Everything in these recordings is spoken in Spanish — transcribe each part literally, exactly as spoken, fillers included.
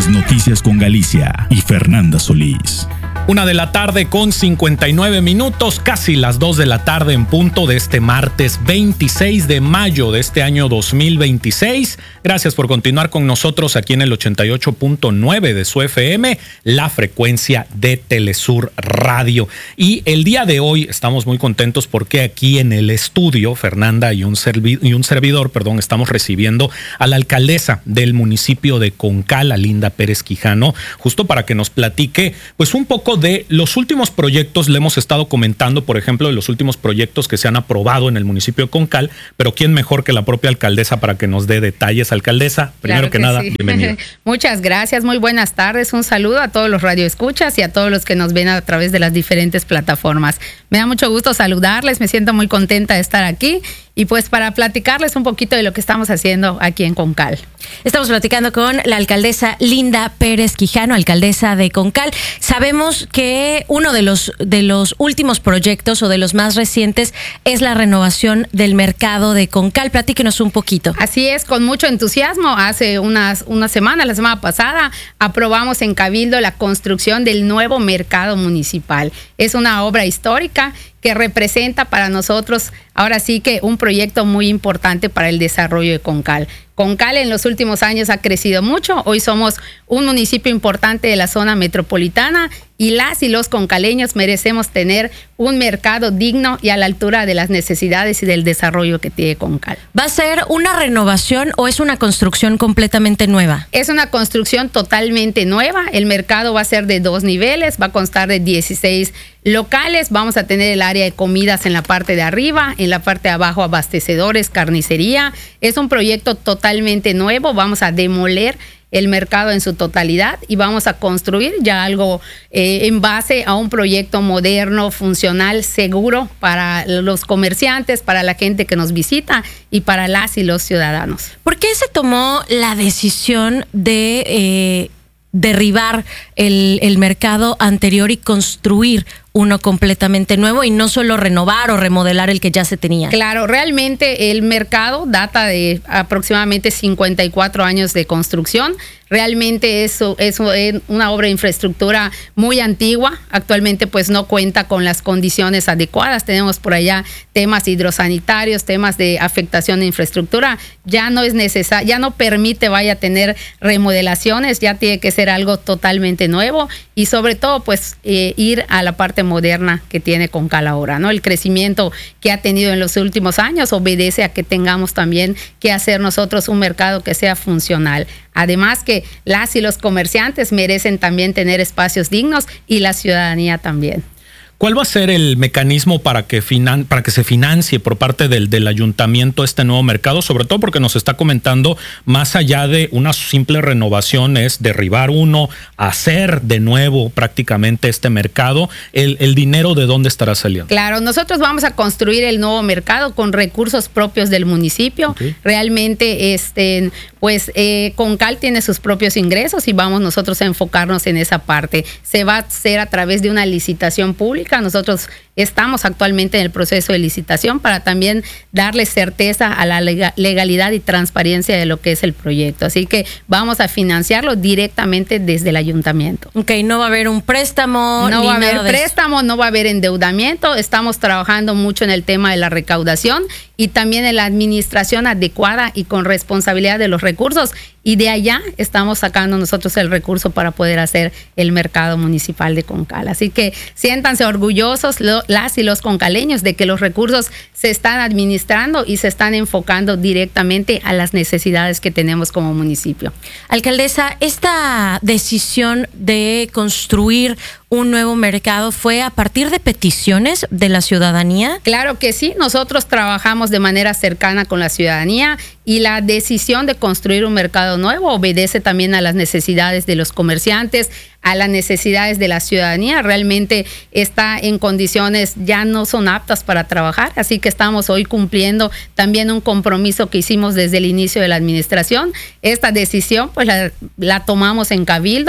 Las noticias con Galicia y Fernanda Solís. Una de la tarde con cincuenta y nueve minutos, casi las dos de la tarde en punto de este martes veintiséis de mayo de este año dos mil veintiséis. Gracias por continuar con nosotros aquí en el ochenta y ocho punto nueve de su F M, la frecuencia de Telesur Radio. Y el día de hoy estamos muy contentos porque aquí en el estudio, Fernanda y un, servi- y un servidor, perdón, estamos recibiendo a la alcaldesa del municipio de Concal, a Linda Pérez Quijano, justo para que nos platique pues un poco de los últimos proyectos. Le hemos estado comentando, por ejemplo, de los últimos proyectos que se han aprobado en el municipio de Concal, pero quién mejor que la propia alcaldesa para que nos dé detalles. Alcaldesa, primero claro que, que nada, sí. bienvenida. Muchas gracias, muy buenas tardes, un saludo a todos los radioescuchas y a todos los que nos ven a través de las diferentes plataformas. Me da mucho gusto saludarles, me siento muy contenta de estar aquí y pues para platicarles un poquito de lo que estamos haciendo aquí en Concal. Estamos platicando con la alcaldesa Linda Pérez Quijano, alcaldesa de Concal. Sabemos que uno de los, de los últimos proyectos o de los más recientes es la renovación del mercado de Concal. Platíquenos un poquito. Así es, con mucho entusiasmo. Hace unas una semana, la semana pasada, aprobamos en Cabildo la construcción del nuevo mercado municipal. Es una obra histórica que representa para nosotros ahora sí que un proyecto muy importante para el desarrollo de Concal. Concal en los últimos años ha crecido mucho. Hoy somos un municipio importante de la zona metropolitana y las y los concaleños merecemos tener un mercado digno y a la altura de las necesidades y del desarrollo que tiene Concal. ¿Va a ser una renovación o es una construcción completamente nueva? Es una construcción totalmente nueva. El mercado va a ser de dos niveles, va a constar de dieciséis locales. Vamos a tener el área de comidas en la parte de arriba, en la parte de abajo abastecedores, carnicería. Es un proyecto totalmente nuevo. Vamos a demoler el mercado en su totalidad y vamos a construir ya algo eh, en base a un proyecto moderno, funcional, seguro para los comerciantes, para la gente que nos visita y para las y los ciudadanos. ¿Por qué se tomó la decisión de eh, derribar el, el mercado anterior y construir uno completamente nuevo y no solo renovar o remodelar el que ya se tenía? Claro, realmente el mercado data de aproximadamente cincuenta y cuatro años de construcción. Realmente eso es una obra de infraestructura muy antigua. Actualmente pues no cuenta con las condiciones adecuadas. Tenemos por allá temas hidrosanitarios, temas de afectación de infraestructura. Ya no es necesario, ya no permite vaya a tener remodelaciones, ya tiene que ser algo totalmente nuevo y sobre todo pues eh, ir a la parte moderna que tiene Concal ahora, ¿no? El crecimiento que ha tenido en los últimos años obedece a que tengamos también que hacer nosotros un mercado que sea funcional. Además que las y los comerciantes merecen también tener espacios dignos y la ciudadanía también. ¿Cuál va a ser el mecanismo para que, finan, para que se financie por parte del, del ayuntamiento este nuevo mercado? Sobre todo porque nos está comentando, más allá de una simple renovación, es derribar uno, hacer de nuevo prácticamente este mercado. El, el dinero, ¿de dónde estará saliendo? Claro, nosotros vamos a construir el nuevo mercado con recursos propios del municipio. Okay. Realmente, este, pues eh, Concal tiene sus propios ingresos y vamos nosotros a enfocarnos en esa parte. Se va a hacer a través de una licitación pública. Nosotros estamos actualmente en el proceso de licitación para también darle certeza a la legalidad y transparencia de lo que es el proyecto. Así que vamos a financiarlo directamente desde el ayuntamiento. Ok, no va a haber un préstamo. No ni va a haber nada de préstamo, eso. No va a haber endeudamiento. Estamos trabajando mucho en el tema de la recaudación y también en la administración adecuada y con responsabilidad de los recursos. Y de allá estamos sacando nosotros el recurso para poder hacer el mercado municipal de Concal. Así que siéntanse orgullosos lo, las y los concaleños de que los recursos se están administrando y se están enfocando directamente a las necesidades que tenemos como municipio. Alcaldesa, esta decisión de construir un nuevo mercado fue a partir de peticiones de la ciudadanía. Claro que sí, nosotros trabajamos de manera cercana con la ciudadanía y la decisión de construir un mercado nuevo obedece también a las necesidades de los comerciantes, a las necesidades de la ciudadanía. Realmente está en condiciones, ya no son aptas para trabajar, así que estamos hoy cumpliendo también un compromiso que hicimos desde el inicio de la administración. Esta decisión pues la, la tomamos en Cabildo,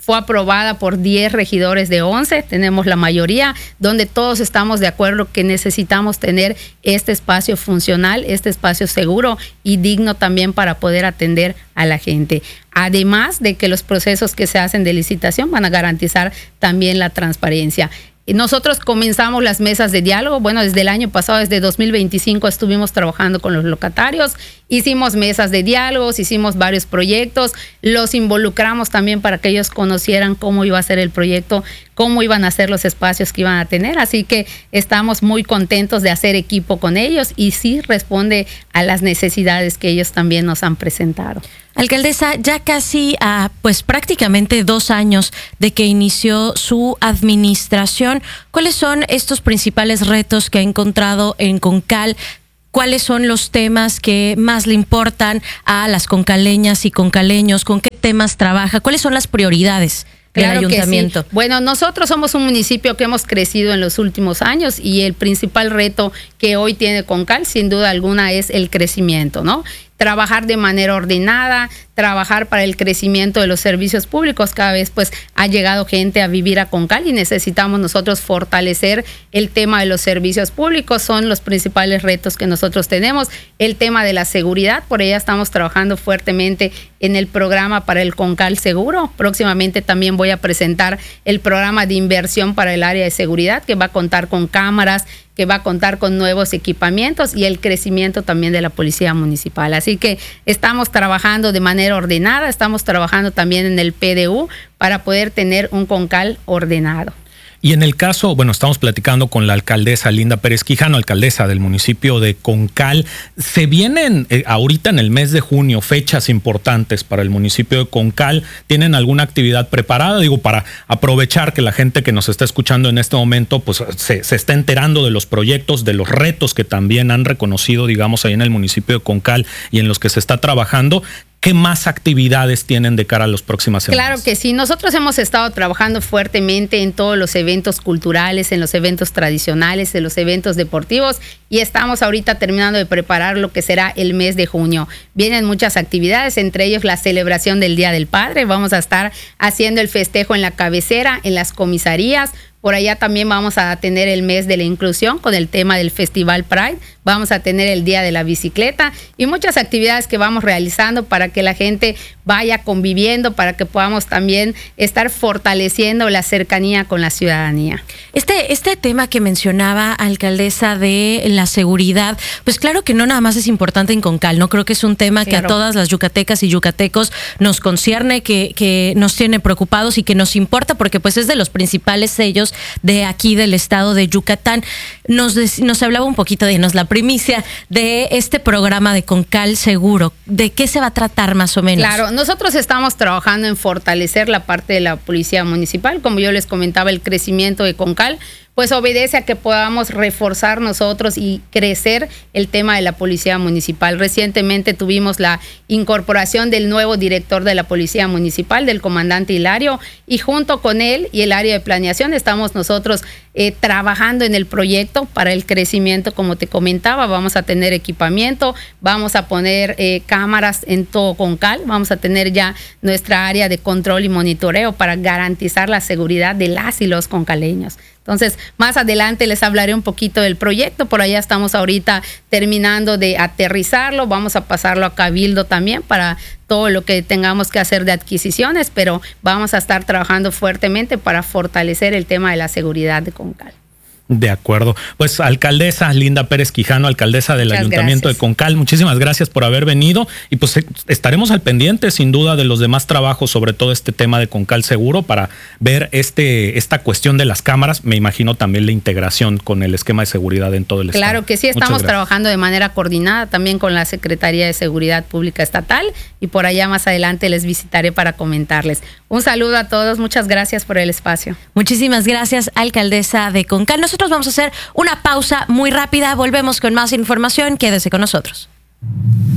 fue aprobada por diez regidores de once, tenemos la mayoría, donde todos estamos de acuerdo que necesitamos tener este espacio funcional, este espacio seguro y digno también para poder atender a la gente. Además de que los procesos que se hacen de licitación van a garantizar también la transparencia. Nosotros comenzamos las mesas de diálogo, bueno, desde el año pasado, desde dos mil veinticinco estuvimos trabajando con los locatarios, hicimos mesas de diálogos, hicimos varios proyectos, los involucramos también para que ellos conocieran cómo iba a ser el proyecto, cómo iban a ser los espacios que iban a tener, así que estamos muy contentos de hacer equipo con ellos y sí responde a las necesidades que ellos también nos han presentado. Alcaldesa, ya casi a pues prácticamente dos años de que inició su administración, ¿cuáles son estos principales retos que ha encontrado en Concal? ¿Cuáles son los temas que más le importan a las concaleñas y concaleños? ¿Con qué temas trabaja? ¿Cuáles son las prioridades del Claro ayuntamiento? Que sí. Bueno, nosotros somos un municipio que hemos crecido en los últimos años y el principal reto que hoy tiene Concal, sin duda alguna, es el crecimiento, ¿no? Trabajar de manera ordenada, trabajar para el crecimiento de los servicios públicos. Cada vez pues ha llegado gente a vivir a Concal y necesitamos nosotros fortalecer el tema de los servicios públicos. Son los principales retos que nosotros tenemos. El tema de la seguridad, por ella estamos trabajando fuertemente en el programa para el Concal Seguro. Próximamente también voy a presentar el programa de inversión para el área de seguridad, que va a contar con cámaras, que va a contar con nuevos equipamientos y el crecimiento también de la Policía Municipal. Así que estamos trabajando de manera ordenada, estamos trabajando también en el P D U para poder tener un Concal ordenado. Y en el caso, bueno, estamos platicando con la alcaldesa Linda Pérez Quijano, alcaldesa del municipio de Concal. Se vienen eh, ahorita en el mes de junio fechas importantes para el municipio de Concal. ¿Tienen alguna actividad preparada? Digo, para aprovechar que la gente que nos está escuchando en este momento pues se, se está enterando de los proyectos, de los retos que también han reconocido, digamos, ahí en el municipio de Concal y en los que se está trabajando. ¿Qué más actividades tienen de cara a las próximas semanas? Claro que sí. Nosotros hemos estado trabajando fuertemente en todos los eventos culturales, en los eventos tradicionales, en los eventos deportivos y estamos ahorita terminando de preparar lo que será el mes de junio. Vienen muchas actividades, entre ellos la celebración del Día del Padre. Vamos a estar haciendo el festejo en la cabecera, en las comisarías. Por allá también vamos a tener el mes de la inclusión con el tema del Festival Pride. Vamos a tener el Día de la Bicicleta y muchas actividades que vamos realizando para que la gente vaya conviviendo, para que podamos también estar fortaleciendo la cercanía con la ciudadanía. Este, este tema que mencionaba, alcaldesa, de la seguridad, pues claro que no nada más es importante en Concal, ¿no? Creo que es un tema claro. que a todas las yucatecas y yucatecos nos concierne, que, que nos tiene preocupados y que nos importa porque pues es de los principales sellos de aquí del estado de Yucatán. Nos, nos hablaba un poquito, de nos la primicia de este programa de Concal Seguro. ¿De qué se va a tratar más o menos? Claro, nosotros estamos trabajando en fortalecer la parte de la Policía Municipal. Como yo les comentaba, el crecimiento de Concal pues obedece a que podamos reforzar nosotros y crecer el tema de la Policía Municipal. Recientemente tuvimos la incorporación del nuevo director de la Policía Municipal, del comandante Hilario, y junto con él y el área de planeación estamos nosotros eh, trabajando en el proyecto para el crecimiento, como te comentaba. Vamos a tener equipamiento, vamos a poner eh, cámaras en todo Concal, vamos a tener ya nuestra área de control y monitoreo para garantizar la seguridad de las y los concaleños. Entonces, más adelante les hablaré un poquito del proyecto. Por allá estamos ahorita terminando de aterrizarlo. Vamos a pasarlo a Cabildo también para todo lo que tengamos que hacer de adquisiciones, pero vamos a estar trabajando fuertemente para fortalecer el tema de la seguridad de Concal. De acuerdo. Pues alcaldesa Linda Pérez Quijano, alcaldesa del Muchas Ayuntamiento gracias. de Concal, muchísimas gracias por haber venido y pues estaremos al pendiente sin duda de los demás trabajos sobre todo este tema de Concal Seguro para ver este esta cuestión de las cámaras, me imagino también la integración con el esquema de seguridad en todo el estado. Claro que sí, estamos trabajando de manera coordinada también con la Secretaría de Seguridad Pública Estatal y por allá más adelante les visitaré para comentarles. Un saludo a todos, muchas gracias por el espacio. Muchísimas gracias, alcaldesa de Concal. Nosotros vamos a hacer una pausa muy rápida, volvemos con más información, quédese con nosotros.